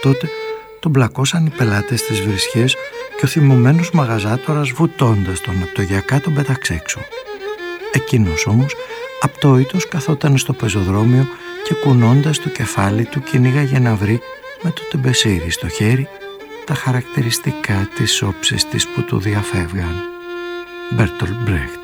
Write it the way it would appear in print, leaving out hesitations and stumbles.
Τότε τον πλακώσαν οι πελάτες στις βρισχές και ο θυμωμένος μαγαζάτορας, βουτώντας τον από το γιακά, τον πέταξε έξω. Εκείνος όμως απτόητος καθόταν στο πεζοδρόμιο και κουνώντας το κεφάλι του κυνήγαγε να βρει με το τεμπεσίρι στο χέρι τα χαρακτηριστικά της όψης της που του διαφεύγαν. Μπέρτολτ Μπρέχτ.